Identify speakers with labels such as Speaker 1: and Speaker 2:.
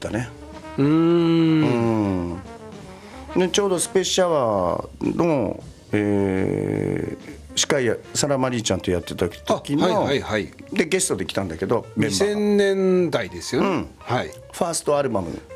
Speaker 1: たね。でちょうどスペースシャワーの、司会やサラ・マリーちゃんとやってた時の、でゲストで来たんだけど、
Speaker 2: 2000年代ですよね。
Speaker 1: ファーストアルバム